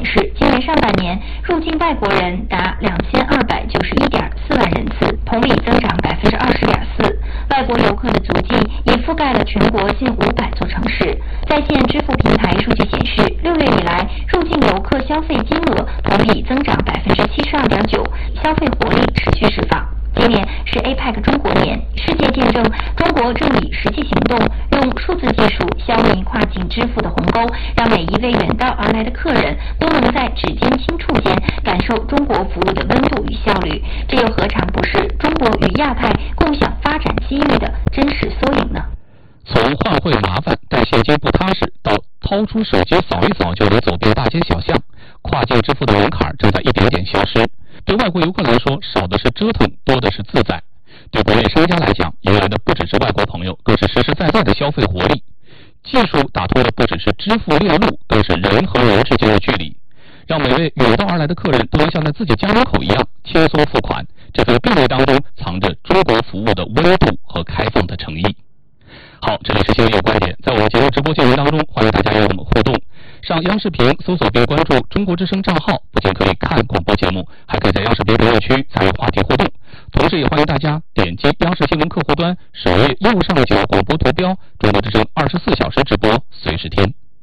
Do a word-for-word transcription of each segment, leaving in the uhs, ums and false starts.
示，今年上半年入境外国人达两千二百九十一点四万人次，同比增长百分之二十点四。外国游客的足迹已覆盖了全国近五百座城市。在线支付平台数据显示，六月以来入境游客消费金额同比增长百分之七十二点九，消费活力持续释放。今年是 A P E C 中国年，世界见证中国正以实际行动，用数字技术消弭跨境支付的鸿沟，让每一位远道而来的客人都能在指尖轻触间感受中国服务的温度与效率。这又何尝不是中国与亚太共享发展机遇的真实缩影呢？ 从换汇麻烦、带现金不踏实，到掏出手机扫一扫就能走遍大街小巷，跨境支付的门槛正在一点点消失。对外国游客来说，少的是折腾，多的是自在；对国内商家来讲，迎来的不只是外国朋友，更是实实在在的消费活力。技术打通的不只是支付链路，更是人和人之间的距离，让每位远道而来的客人都能像在自己家门口一样轻松付款。这份便利当中藏着中国服务的温度和开放的诚意。好，这里是新闻有观点，在我们节目直播间当中，欢迎大家与我们互动。上央视频搜索并关注中国之声账号，不仅可以看广播节目，还可以在央视频评论区参与话题互动。同时也欢迎大家点击央视新闻客户端首页右上角广播图标，中国之声二十四小时直播，随时听。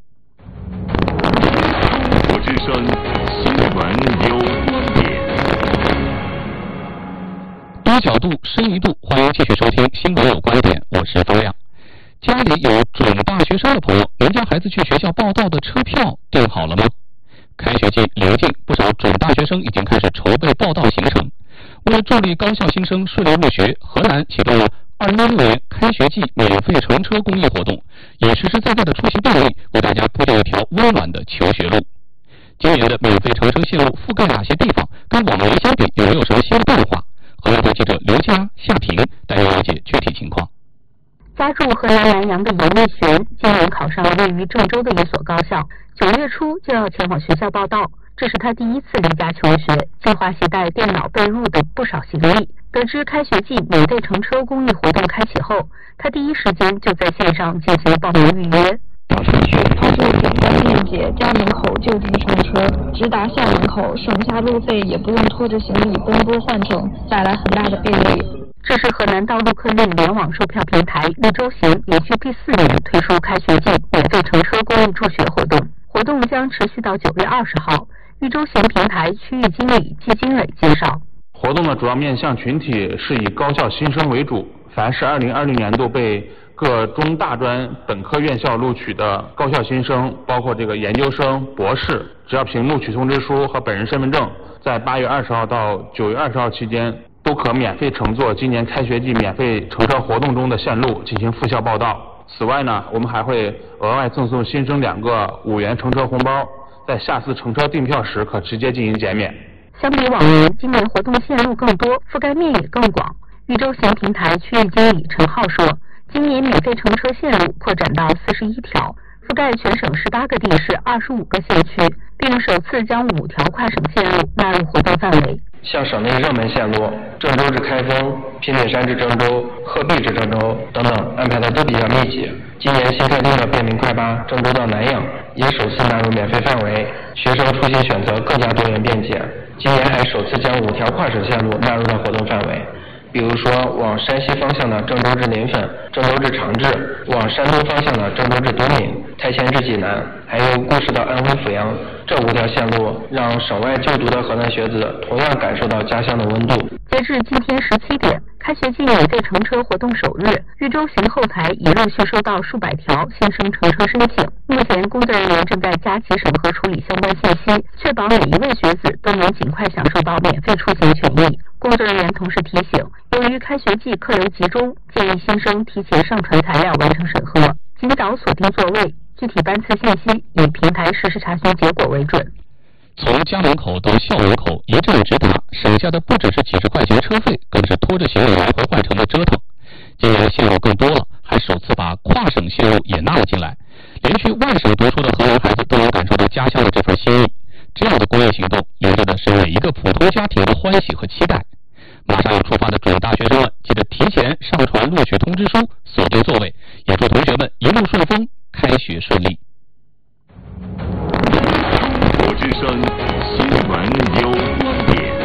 中国之声新闻有观点， 多角度深一度，欢迎继续收听新闻有观点，我是方亮。家里有准大学生的朋友，您家孩子去学校报到的车票订好了吗？开学季临近，不少准大学生已经开始筹备报到行程。为了助力高校新生顺利入学，荷兰启动了二零一六年开学季免费乘车公益活动，以实实在在的出行便利为大家铺定一条温暖的求学路。今年的免费乘车线路覆盖哪些地方？跟往年相比，有没有什么新的变化？荷兰台记者刘佳、夏平带您了解具体情况。 家住荷兰南阳的严立璇，今年考上了位于郑州的一所高校，九月初就要前往学校报到。这是他第一次离家求学，计划携带电脑、被褥的不少行李。得知开学季免费乘车公益活动开启后，他第一时间就在线上进行报名预约。 小程序操作简单便捷，家门口就地乘车，直达校门口，省下路费，也不用拖着行李奔波换乘，带来很大的便利。 这是河南道路客运联网售票平台绿洲行连续第四年推出开学季免费乘车公益助学活动，活动将持续到九月二十号。绿洲行平台区域经理季金磊介绍， 活动的主要面向群体是以高校新生为主，凡是二零二零年度被各中大专本科院校录取的高校新生，包括这个研究生、博士，只要凭录取通知书和本人身份证，在八月二十号到九月二十号期间，都可免费乘坐今年开学季免费乘车活动中的线路进行赴校报到。此外呢，我们还会额外赠送新生两个五元乘车红包，在下次乘车订票时可直接进行减免。 相比往年，今年活动线路更多，覆盖面也更广。绿洲行平台区域经理陈浩说，今年免费乘车线路扩展到四十一条，覆盖全省十八个地市、二十五个县区，并首次将五条跨省线路纳入活动范围。 像省内热门线路郑州至开封、平顶山至郑州、鹤壁至郑州等等安排的都比较密集。今年新开通的便民快八郑州到南阳也首次纳入免费范围，学生出行选择更加多元便捷。今年还首次将五条跨省线路纳入到活动范围，比如说往山西方向的郑州至临汾、郑州至长治，往山东方向的郑州至东岭、太县至济南，还有固始到安徽阜阳，这五条线路让省外就读的河南学子同样感受到家乡的温度。 截至今天十七点，开学季免费乘车活动首日，绿洲行后台已陆续收到数百条新生乘车申请。目前工作人员正在加急审核处理相关信息，确保每一位学子都能尽快享受到免费出行权益。工作人员同时提醒，由于开学季客流集中，建议新生提前上传材料完成审核，尽早锁定座位，具体班次信息以平台实时查询结果为准。 从家门口到校门口一站直达，省下的不只是几十块钱车费，更是拖着行李来回换乘的折腾。今年的线路更多了，还首次把跨省线路也纳了进来，连去外省读书的荷兰孩子都能感受到家乡的这份心意。这样的公益行动，留着的是每一个普通家庭的欢喜和期待。马上要出发的准大学生们，记得提前上传录取通知书，锁定座位，也祝同学们一路顺风，开学顺利。 中国之之声新闻有观点。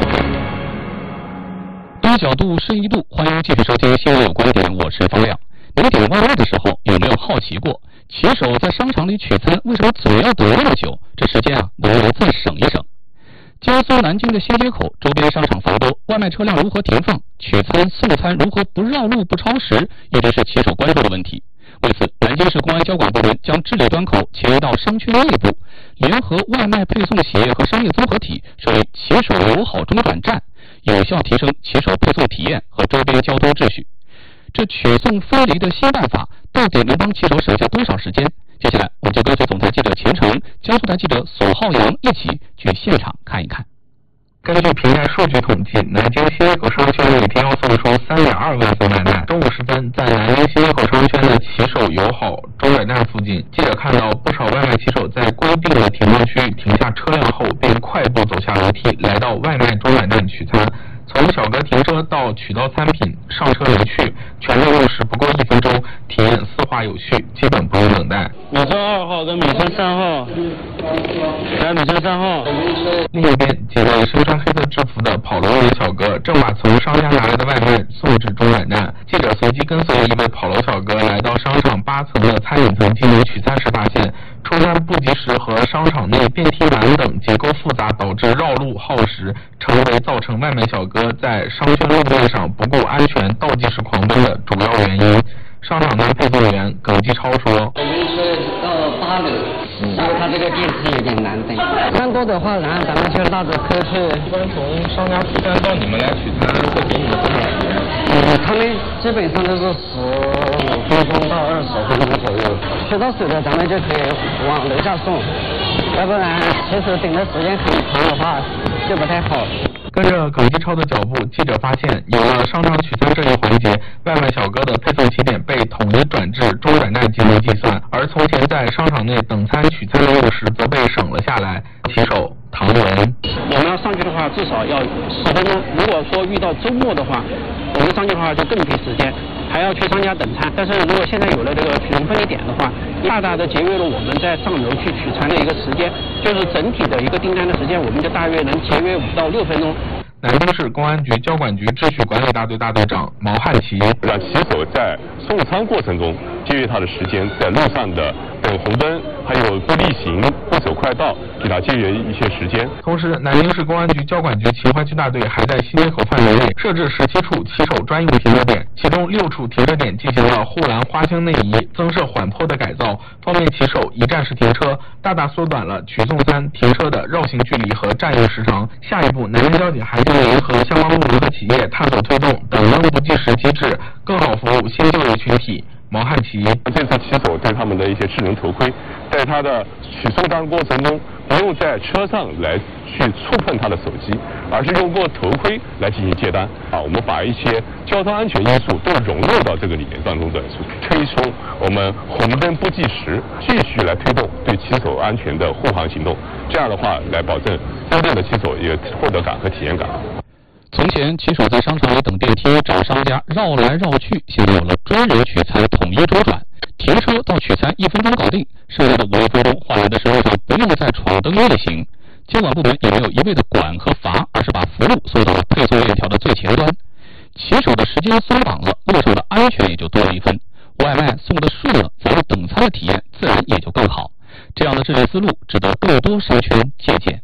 多角度深一度，欢迎继续收听新闻有观点，我是方亮。您点外卖的时候有没有好奇过，骑手在商场里取餐为什么总要等那么久？这时间啊，能不能再省一省？江苏南京的新街口周边商场繁多，外卖车辆如何停放？取餐送餐如何不绕路不超时？一直是骑手关注的问题。为此，南京市公安交管部门将治理端口迁移到商圈内部，联合外卖配送企业和商业综合体设立骑手友好中转站，有效提升骑手配送体验和周边交通秩序。这取送分离的新办法到底能帮骑手省下多少时间？接下来我们就跟随总台记者秦成、江苏台记者索浩洋一起去现场看一看。 根据平台数据统计，南京新街口商圈每天要送出 三点二万份外卖。中午时分，在南京新街口商圈的骑手友好中转站附近，记者看到不少外卖骑手在规定的停放区停下车辆后，便快步走下楼梯，来到外卖中转站取餐。从小哥停车到取到餐品上车离去，全程用时不过一分钟，体验丝滑有序，基本不用等待。 米车二号跟米车三号，来米车三号。 另一边，几位身穿黑色制服的跑楼人小哥正把从商家拿来的外卖送至中转站。记者随机跟随了一位跑楼小哥来到商场八层的餐饮层进行取餐时，发现出餐不及时和商场内电梯栏等结构复杂，导致绕路耗时，成为造成外卖小哥在商圈路面上不顾安全倒计时狂奔的主要原因。商场内配送员耿继超说：“ 我们是到八楼，因为他这个电梯有点难等。人多的话，然后咱们就拉着车去。 一般从商家出餐到你们来取餐，会给你们多少时间？ 嗯，他们基本上都是十五分钟到二十分钟左右。取到手的，咱们就可以往楼下送，要不然骑手等的时间很长的话，就不太好。” 跟着耿继超的脚步，记者发现，有了商场取餐这一环节，外卖小哥的配送起点被统一转至中转站进行计算，而从前在商场内等餐取餐的用时则被省了下来。骑手唐文： 我们要上去的话，至少要十分钟。如果说遇到周末的话，我们上去的话就更费时间，还要去商家等餐。但是如果现在有了这个取送分离点的话，大大的节约了我们在上楼去取餐的一个时间，就是整体的一个订单的时间，我们就大约能节约五到六分钟。 南京市公安局交管局秩序管理大队大队长毛汉奇： 让骑手在送餐过程中节约他的时间，在路上的等红灯，还有不逆行、不走快道，给他节约一些时间。 同时，南京市公安局交管局秦淮区大队还在新街口范围内设置十七处骑手专用停车点，其中六处停车点进行了护栏花箱内移、增设缓坡的改造，方便骑手一站式停车，大大缩短了取送餐停车的绕行距离和占用时长。下一步，南京交警还将联合相关部门和企业探索推动等扔不计时机制，更好服务新就业群体。毛汉奇： 这次骑手对他们的一些智能头盔，在他的取送单过程中，不用在车上来去触碰他的手机，而是用过头盔来进行接单。啊，我们把一些交通安全因素都融入到这个里面当中的，推出我们红灯不计时，继续来推动对骑手安全的护航行动。这样的话，来保证真正的骑手也获得感和体验感。 从前，骑手在商场里等电梯、找商家绕来绕去，现在有了专人取餐统一周转，停车到取餐一分钟搞定，剩下的五六分钟换来的是路上不用再闯灯夜行。监管部门也没有一味的管和罚，而是把服务送到了配送链条的最前端。骑手的时间松绑了，路上的安全也就多了一分。外卖送的顺了，咱们等餐的体验自然也就更好。这样的治理思路值得更多商圈借鉴。